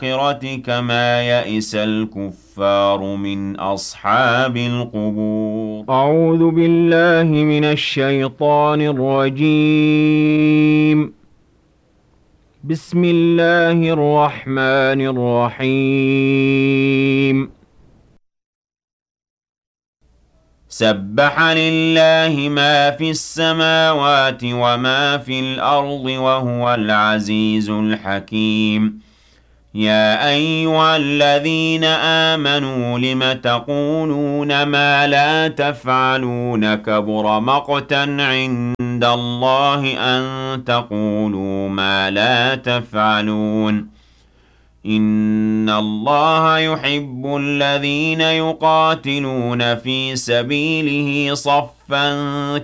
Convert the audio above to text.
الْآخِرَةِ كَمَا يَئِسَ الْكُفَّارُ مِنْ أَصْحَابِ الْقُبُورِ. أعوذ بالله من الشيطان الرجيم. بسم الله الرحمن الرحيم. سَبَّحَ لِلَّهِ مَا فِي السَّمَاوَاتِ وَمَا فِي الْأَرْضِ وَهُوَ الْعَزِيزُ الْحَكِيمُ. يَا أَيُّهَا الَّذِينَ آمَنُوا لِمَ تَقُولُونَ مَا لَا تَفْعَلُونَ كَبُرَ مَقْتًا عِندَ اللَّهِ أَن تَقُولُوا مَا لَا تَفْعَلُونَ. إِنَّ اللَّهَ يُحِبُّ الَّذِينَ يُقَاتِلُونَ فِي سَبِيلِهِ صَفًّا